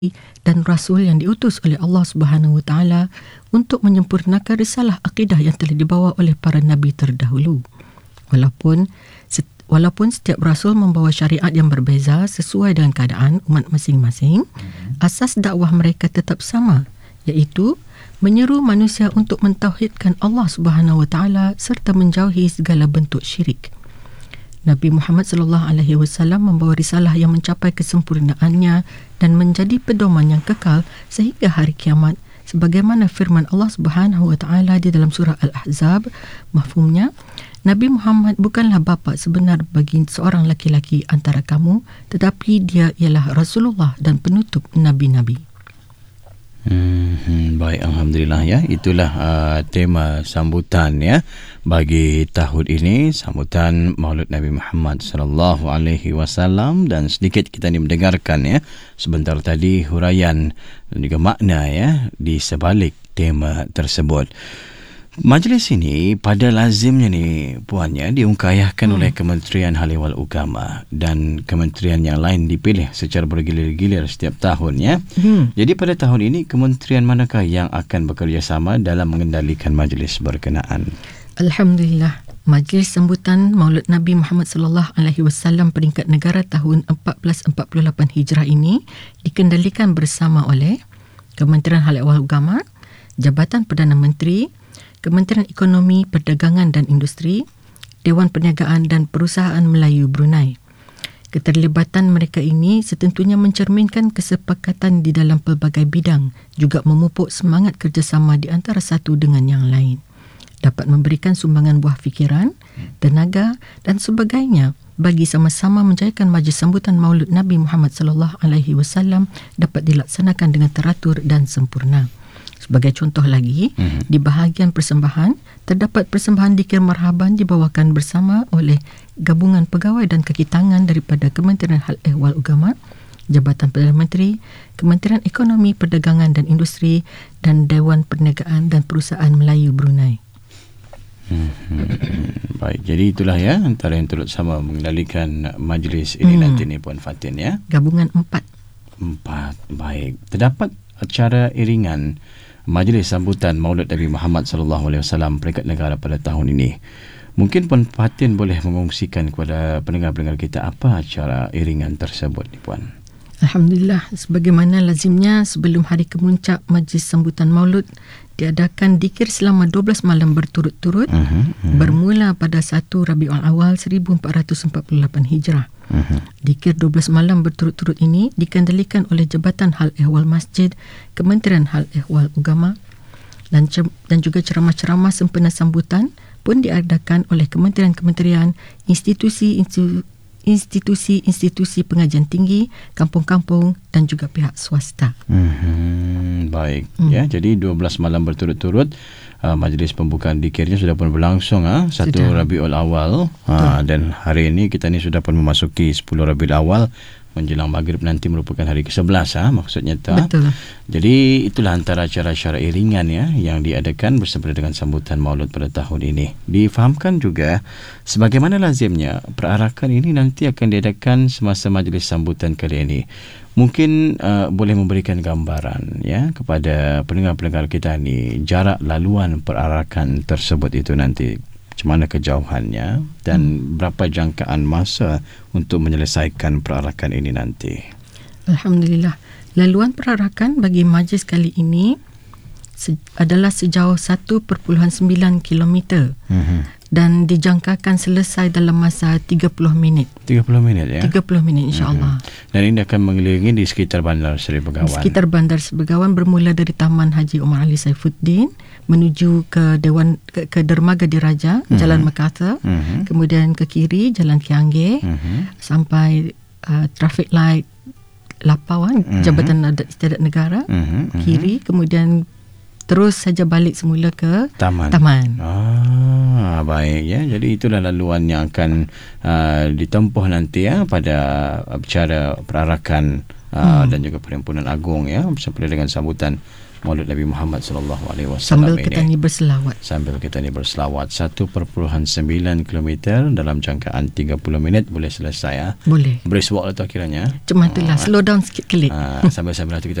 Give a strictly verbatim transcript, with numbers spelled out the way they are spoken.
dan Rasul yang diutus oleh Allah Subhanahu Wa Taala untuk menyempurnakan risalah akidah yang telah dibawa oleh para Nabi terdahulu. Walaupun walaupun setiap Rasul membawa syariat yang berbeza sesuai dengan keadaan umat masing-masing, asas dakwah mereka tetap sama, iaitu menyeru manusia untuk mentauhidkan Allah Subhanahu Wa Taala serta menjauhi segala bentuk syirik. Nabi Muhammad sallallahu alaihi wasallam membawa risalah yang mencapai kesempurnaannya dan menjadi pedoman yang kekal sehingga hari kiamat, sebagaimana firman Allah Subhanahu wa taala di dalam surah Al-Ahzab. Mafhumnya, Nabi Muhammad bukanlah bapa sebenar bagi seorang laki-laki antara kamu, tetapi dia ialah Rasulullah dan penutup nabi-nabi. Hmm, baik, alhamdulillah ya. Itulah uh, tema sambutan ya bagi tahun ini, sambutan Maulid Nabi Muhammad sallallahu alaihi wasallam, dan sedikit kita ni mendengarkan ya sebentar tadi huraian dan juga makna ya di sebalik tema tersebut. Majlis ini pada lazimnya ni puan ya diungkayahkan hmm. oleh Kementerian Hal Ehwal Ugama dan kementerian yang lain dipilih secara bergilir-gilir setiap tahun ya. Hmm. Jadi pada tahun ini kementerian manakah yang akan bekerjasama dalam mengendalikan majlis berkenaan? Alhamdulillah, Majlis Sambutan Maulid Nabi Muhammad sallallahu alaihi wasallam peringkat negara tahun seribu empat ratus empat puluh lapan Hijrah ini dikendalikan bersama oleh Kementerian Hal Ehwal Ugama, Jabatan Perdana Menteri, Kementerian Ekonomi, Perdagangan dan Industri, Dewan Perniagaan dan Perusahaan Melayu Brunei. Keterlibatan mereka ini setentunya mencerminkan kesepakatan di dalam pelbagai bidang, juga memupuk semangat kerjasama di antara satu dengan yang lain. Dapat memberikan sumbangan buah fikiran, tenaga dan sebagainya bagi sama-sama menjayakan majlis sambutan Maulid Nabi Muhammad sallallahu alaihi wasallam dapat dilaksanakan dengan teratur dan sempurna. Sebagai contoh lagi, mm-hmm. di bahagian persembahan, terdapat persembahan dikir marhaban dibawakan bersama oleh gabungan pegawai dan kaki tangan daripada Kementerian Hal Ehwal Ugama, Jabatan Perdana Menteri, Kementerian Ekonomi, Perdagangan dan Industri dan Dewan Perniagaan dan Perusahaan Melayu Brunei. Hmm, baik, jadi itulah ya antara yang turut sama mengendalikan majlis ini hmm. nanti ni Puan Fatin ya. Gabungan empat. Empat, baik. Terdapat acara iringan Majlis Sambutan Maulid Nabi Muhammad sallallahu alaihi wasallam peringkat negara pada tahun ini. Mungkin Puan Fatin boleh mengungsikan kepada pendengar-pendengar kita apa acara iringan tersebut ni Puan? Alhamdulillah, sebagaimana lazimnya sebelum hari kemuncak Majlis Sambutan Maulud diadakan dikir selama dua belas malam berturut-turut, uh-huh, uh-huh. bermula pada satu Rabiul Awal seribu empat ratus empat puluh lapan Hijrah. Uh-huh. Dikir dua belas malam berturut-turut ini dikendalikan oleh Jabatan Hal Ehwal Masjid, Kementerian Hal Ehwal Ugama, dan, ce- dan juga ceramah-ceramah sempena sambutan pun diadakan oleh kementerian-kementerian, institusi-institusi institusi-institusi pengajian tinggi, kampung-kampung dan juga pihak swasta. Hmm, baik. Hmm. Ya, jadi dua belas malam berturut-turut uh, majlis pembukaan dikirnya sudah pun berlangsung ah uh, satu Rabiul Awal uh, dan hari ini kita ni sudah pun memasuki sepuluh Rabiul Awal menjelang maghrib nanti merupakan hari ke sebelas ah maksudnya tu. Betul. Jadi itulah antara acara-acara iringan ya yang diadakan bersama dengan sambutan Maulud pada tahun ini. Difahamkan juga sebagaimana lazimnya perarakan ini nanti akan diadakan semasa majlis sambutan kali ini. Mungkin uh, boleh memberikan gambaran ya kepada pendengar-pendengar kita ni jarak laluan perarakan tersebut itu nanti, macam mana kejauhannya dan hmm. berapa jangkaan masa untuk menyelesaikan perarakan ini nanti. Alhamdulillah, laluan perarakan bagi majlis kali ini se- adalah sejauh satu perpuluhan sembilan kilometer uh-huh. dan dijangkakan selesai dalam masa tiga puluh minit. tiga puluh minit ya? tiga puluh minit insya-Allah. Uh-huh. Dan ini akan mengelilingi di sekitar Bandar Seri Begawan. Di sekitar Bandar Seri Begawan, bermula dari Taman Haji Omar Ali Saifuddin menuju ke Dewan ke, ke Dermaga Diraja, uh-huh. Jalan MacArthur, uh-huh. kemudian ke kiri Jalan Kianggeh, uh-huh. sampai uh, traffic light Lapauan, uh-huh. Jabatan Adat Istiadat Negara, uh-huh. Uh-huh. kiri, kemudian terus saja balik semula ke Taman. Taman. Ah, baik ya. Jadi itulah laluan yang akan uh, ditempuh nanti ya pada acara perarakan uh, dan juga Perhimpunan Agung ya, bersempena dengan sambutan Maulid Nabi Muhammad sallallahu alaihi wasallam Sambil kita ni berselawat. Sambil kita ni berselawat satu perpuluhan sembilan kilometer dalam jangkaan tiga puluh minit boleh selesai ya. Boleh. Brace walk lah tu akhirnya. Cuma itulah, slow down sikit klik. Uh, sambil-sambil tu kita